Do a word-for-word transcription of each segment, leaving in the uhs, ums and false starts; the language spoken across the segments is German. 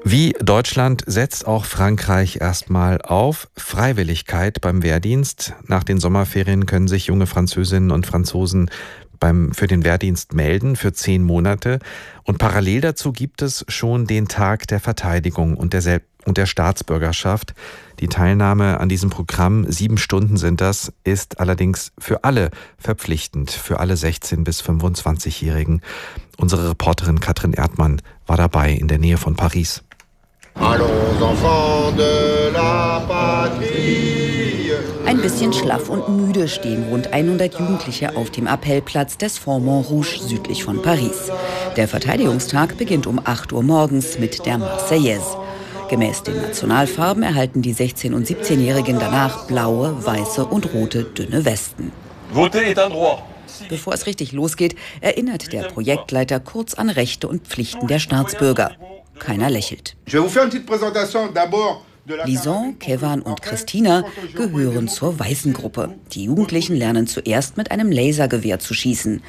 Wie Deutschland setzt auch Frankreich erstmal auf Freiwilligkeit beim Wehrdienst. Nach den Sommerferien können sich junge Französinnen und Franzosen beim, für den Wehrdienst melden für zehn Monate. Und parallel dazu gibt es schon den Tag der Verteidigung und der, Sel- und der Staatsbürgerschaft. Die Teilnahme an diesem Programm, sieben Stunden sind das, ist allerdings für alle verpflichtend, für alle sechzehn- bis fünfundzwanzigjährigen. Unsere Reporterin Katrin Erdmann war dabei in der Nähe von Paris. Allons, enfants de la patrie. Ein bisschen schlaff und müde stehen rund hundert Jugendliche auf dem Appellplatz des Front Montrouge südlich von Paris. Der Verteidigungstag beginnt um acht Uhr morgens mit der Marseillaise. Gemäß den Nationalfarben erhalten die sechzehn- und siebzehnjährigen danach blaue, weiße und rote dünne Westen. Voter est un droit. Bevor es richtig losgeht, erinnert der Projektleiter kurz an Rechte und Pflichten der Staatsbürger. Keiner lächelt. Lison, Kevan und Christina gehören zur weißen Gruppe. Die Jugendlichen lernen zuerst mit einem Lasergewehr zu schießen.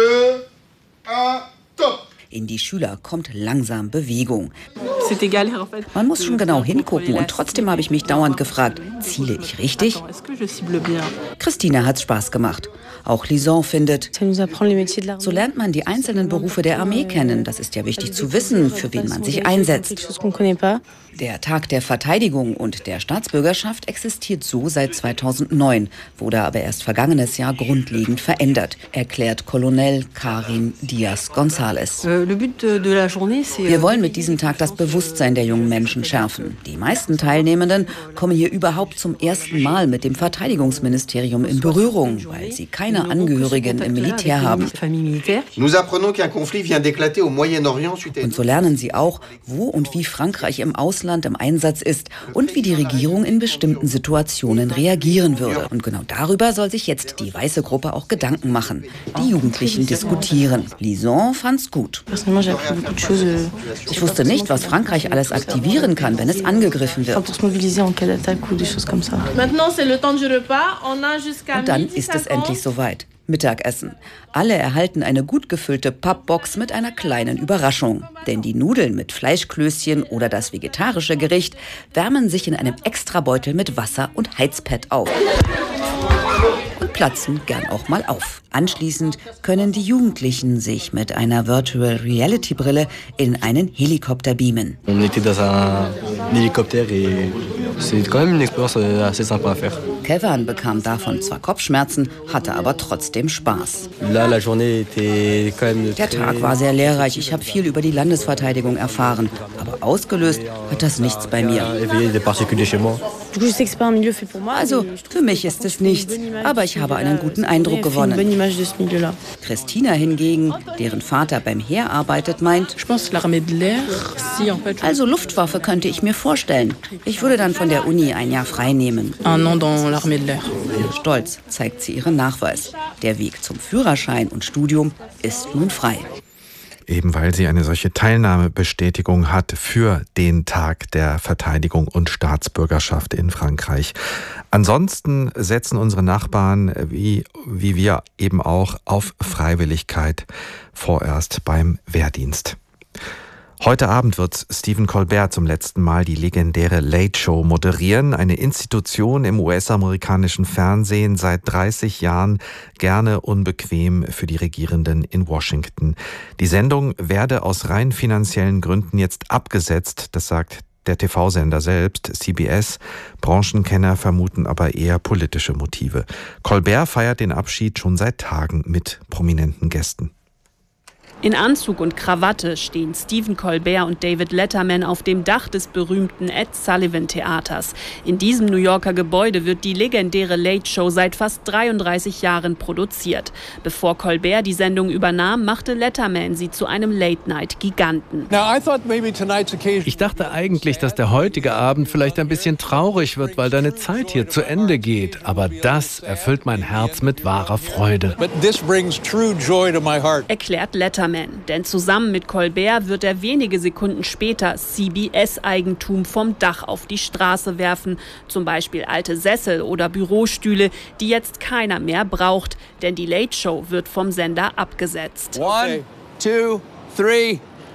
In die Schüler kommt langsam Bewegung. Man muss schon genau hingucken und trotzdem habe ich mich dauernd gefragt, ziele ich richtig? Christina hat's Spaß gemacht. Auch Lison findet, so lernt man die einzelnen Berufe der Armee kennen. Das ist ja wichtig zu wissen, für wen man sich einsetzt. Der Tag der Verteidigung und der Staatsbürgerschaft existiert so seit zweitausendneun, wurde aber erst vergangenes Jahr grundlegend verändert, erklärt Colonel Karin Diaz-González. Wir wollen mit diesem Tag das Bewusstsein der jungen Menschen schärfen. Die meisten Teilnehmenden kommen hier überhaupt zum ersten Mal mit dem Verteidigungsministerium in Berührung, weil sie keine Angehörigen im Militär haben. Und so lernen sie auch, wo und wie Frankreich im Ausland im Einsatz ist und wie die Regierung in bestimmten Situationen reagieren würde. Und genau darüber soll sich jetzt die weiße Gruppe auch Gedanken machen. Die Jugendlichen diskutieren. Lison fand's gut. Ich wusste nicht, was Frankreich alles aktivieren kann, wenn es angegriffen wird. Und dann ist es endlich soweit. Mittagessen. Alle erhalten eine gut gefüllte Pappbox mit einer kleinen Überraschung. Denn die Nudeln mit Fleischklößchen oder das vegetarische Gericht wärmen sich in einem Extrabeutel mit Wasser und Heizpad auf. Und platzen gern auch mal auf. Anschließend können die Jugendlichen sich mit einer Virtual Reality Brille in einen Helikopter beamen. Kevan bekam davon zwar Kopfschmerzen, hatte aber trotzdem Spaß. Der Tag war sehr lehrreich. Ich habe viel über die Landesverteidigung erfahren. Aber ausgelöst hat das nichts bei mir. Also, für mich ist es nichts. Aber ich habe einen guten Eindruck gewonnen. Christina hingegen, deren Vater beim Heer arbeitet, meint, also Luftwaffe könnte ich mir vorstellen. Ich würde dann von der Uni ein Jahr frei nehmen. Stolz zeigt sie ihren Nachweis. Der Weg zum Führerschein und Studium ist nun frei. Eben weil sie eine solche Teilnahmebestätigung hat für den Tag der Verteidigung und Staatsbürgerschaft in Frankreich. Ansonsten setzen unsere Nachbarn, wie, wie wir eben auch, auf Freiwilligkeit vorerst beim Wehrdienst. Heute Abend wird Stephen Colbert zum letzten Mal die legendäre Late Show moderieren, eine Institution im U S-amerikanischen Fernsehen, seit dreißig Jahren gerne unbequem für die Regierenden in Washington. Die Sendung werde aus rein finanziellen Gründen jetzt abgesetzt, das sagt der T V-Sender selbst, C B S. Branchenkenner vermuten aber eher politische Motive. Colbert feiert den Abschied schon seit Tagen mit prominenten Gästen. In Anzug und Krawatte stehen Stephen Colbert und David Letterman auf dem Dach des berühmten Ed Sullivan Theaters. In diesem New Yorker Gebäude wird die legendäre Late Show seit fast dreiunddreißig Jahren produziert. Bevor Colbert die Sendung übernahm, machte Letterman sie zu einem Late-Night-Giganten. Ich dachte eigentlich, dass der heutige Abend vielleicht ein bisschen traurig wird, weil deine Zeit hier zu Ende geht. Aber das erfüllt mein Herz mit wahrer Freude. Erklärt Letterman. Denn zusammen mit Colbert wird er wenige Sekunden später C B S-Eigentum vom Dach auf die Straße werfen. Zum Beispiel alte Sessel oder Bürostühle, die jetzt keiner mehr braucht. Denn die Late Show wird vom Sender abgesetzt. One, two, three.